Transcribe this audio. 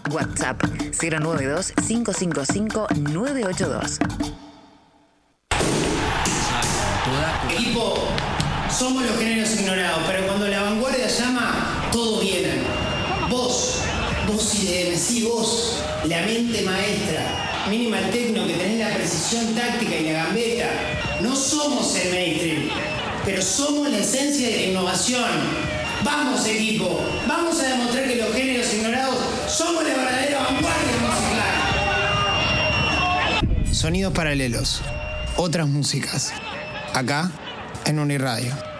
WhatsApp 092-555-982. Equipo, somos los géneros ignorados, pero cuando la vanguardia llama, todos vienen. Vos y vos, la mente maestra, Minimal Techno, que tenés la precisión táctica y la gambeta. No somos el mainstream, pero somos la esencia de la innovación. Vamos, equipo, vamos a demostrar que los géneros ignorados somos la verdadera vanguardia musical. Sonidos paralelos, otras músicas, acá en Uniradio.